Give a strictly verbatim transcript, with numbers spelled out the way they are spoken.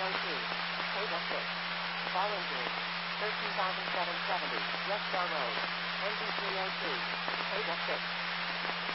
oh two. Table six. Volunteers. thirteen thousand seven hundred seventy. West Star Road. Engine three oh two. Table six.